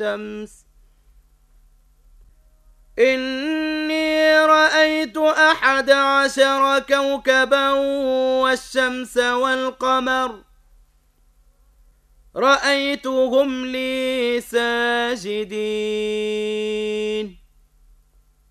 الشمس إني رأيت 11 كوكبا والشمس والقمر رأيتهم لي ساجدين